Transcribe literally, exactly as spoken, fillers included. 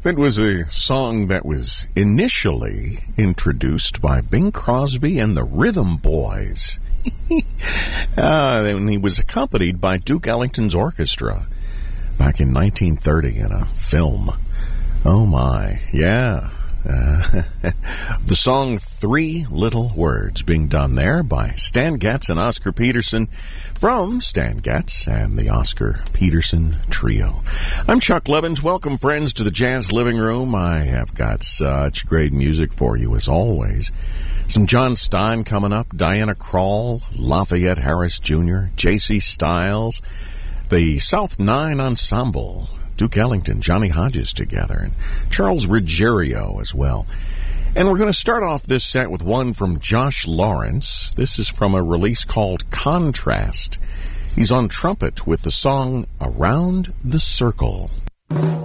That was a song that was initially introduced by Bing Crosby and the Rhythm Boys. uh, and he was accompanied by Duke Ellington's orchestra back in nineteen thirty in a film. Oh my, yeah. Uh, the song Three Little Words being done there by Stan Getz and Oscar Peterson from Stan Getz and the Oscar Peterson Trio. I'm Chuck Levins. Welcome, friends, to the Jazz Living Room. I have got such great music for you as always. Some John Stein coming up, Diana Krall, Lafayette Harris Junior, J C Styles, the South Nine Ensemble, Duke Ellington, Johnny Hodges together, and Charles Ruggiero as well. And we're going to start off this set with one from Josh Lawrence. This is from a release called Contrast. He's on trumpet with the song Around the Circle.